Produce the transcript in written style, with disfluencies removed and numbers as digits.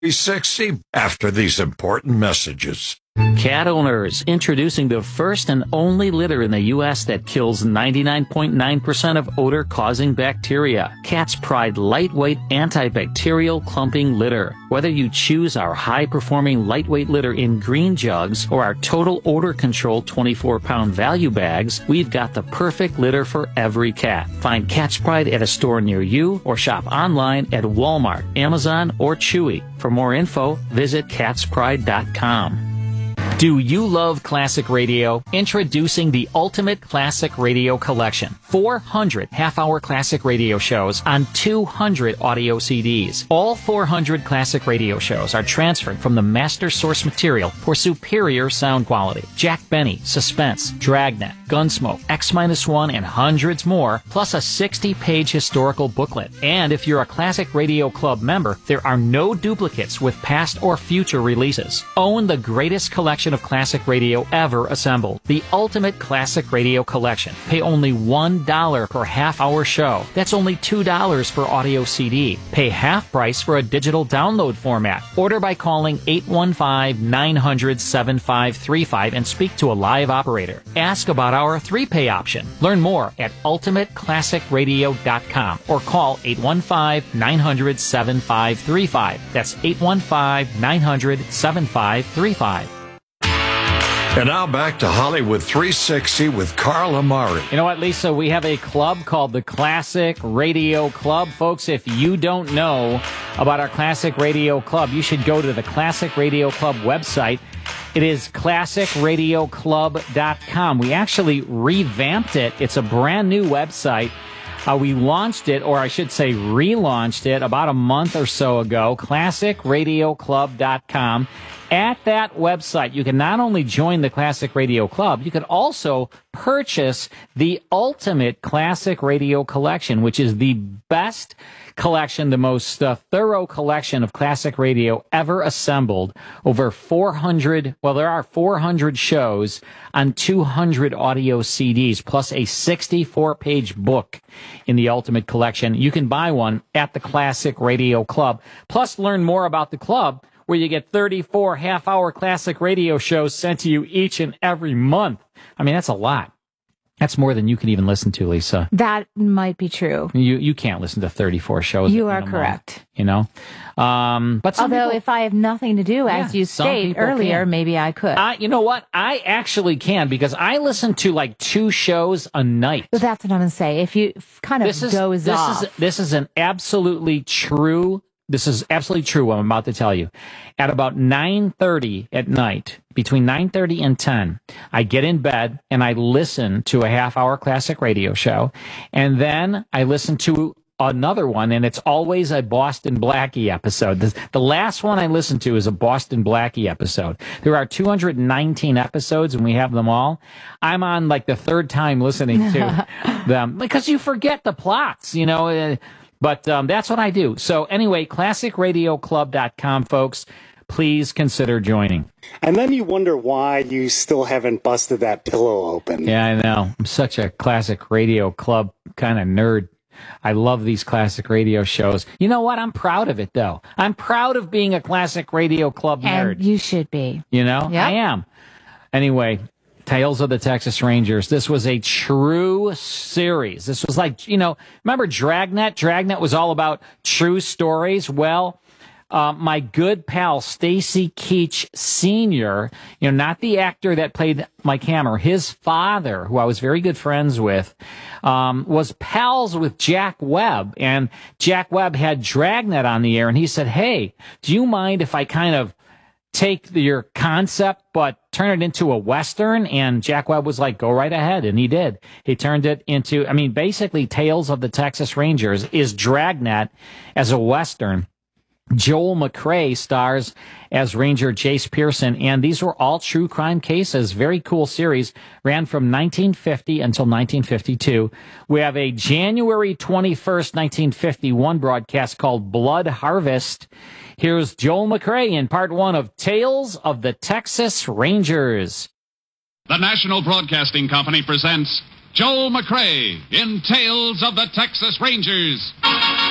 360 after these important messages. Cat owners, introducing the first and only litter in the U.S. that kills 99.9% of odor-causing bacteria. Cat's Pride lightweight antibacterial clumping litter. Whether you choose our high-performing lightweight litter in green jugs or our total odor control 24-pound value bags, we've got the perfect litter for every cat. Find Cat's Pride at a store near you or shop online at Walmart, Amazon, or Chewy. For more info, visit catspride.com. Do you love classic radio? Introducing the Ultimate Classic Radio Collection. 400 half-hour classic radio shows on 200 audio CDs. All 400 classic radio shows are transferred from the master source material for superior sound quality. Jack Benny, Suspense, Dragnet, Gunsmoke, X-1, and hundreds more, plus a 60-page historical booklet. And if you're a Classic Radio Club member, there are no duplicates with past or future releases. Own the greatest collection of classic radio ever assembled. The Ultimate Classic Radio Collection. Pay only $1 per half-hour show. That's only $2 per audio CD. Pay half price for a digital download format. Order by calling 815-900-7535 and speak to a live operator. Ask about our 3-pay option. Learn more at ultimateclassicradio.com or call 815-900-7535. That's 815-900-7535. And now back to Hollywood 360 with Carl Amari. You know what, Lisa? We have a club called the Classic Radio Club. Folks, if you don't know about our Classic Radio Club, you should go to the Classic Radio Club website. It is classicradioclub.com. We actually revamped it. It's a brand new website. We launched it, or I should say relaunched it, about a month or so ago, classicradioclub.com. At that website, you can not only join the Classic Radio Club, you can also purchase the Ultimate Classic Radio Collection, which is the best collection, the most thorough collection of classic radio ever assembled. Over 400, well, there are 400 shows on 200 audio CDs, plus a 64-page book in the Ultimate Collection. You can buy one at the Classic Radio Club. Plus, learn more about the club, where you get 34 half-hour classic radio shows sent to you each and every month. I mean, that's a lot. That's more than you can even listen to, Lisa. That might be true. You can't listen to 34 shows. You are correct. Month, you know? But although if I have nothing to do, as you state earlier, maybe I could. You know what? I actually can, because I listen to like 2 shows a night. But that's what I'm going to say. If you kind of doze off. This is absolutely true what I'm about to tell you. At about 9:30 at night, between 9:30 and 10, I get in bed and I listen to a half-hour classic radio show. And then I listen to another one, and it's always a Boston Blackie episode. The last one I listen to is a Boston Blackie episode. There are 219 episodes, and we have them all. I'm on like the 3rd time listening to them, because you forget the plots, you know. But that's what I do. So anyway, classicradioclub.com, folks. Please consider joining. And then you wonder why you still haven't busted that pillow open. Yeah, I know. I'm such a Classic Radio Club kind of nerd. I love these classic radio shows. You know what? I'm proud of it, though. I'm proud of being a Classic Radio Club nerd. And you should be. You know? Yep. I am. Anyway, Tales of the Texas Rangers. This was a true series. This was like, you know, remember Dragnet? Dragnet was all about true stories. Well, my good pal, Stacy Keach Sr., you know, not the actor that played Mike Hammer, his father, who I was very good friends with, was pals with Jack Webb. And Jack Webb had Dragnet on the air, and he said, hey, do you mind if I kind of take your concept but turn it into a Western? And Jack Webb was like, go right ahead. And he did. He turned it into, I mean, basically Tales of the Texas Rangers is Dragnet as a Western. Joel McCrea stars as Ranger Jace Pearson, and these were all true crime cases. Very cool series. Ran from 1950 until 1952. We have a January 21st, 1951 broadcast called Blood Harvest. Here's Joel McCrea in part 1 of Tales of the Texas Rangers. The National Broadcasting Company presents Joel McCrea in Tales of the Texas Rangers.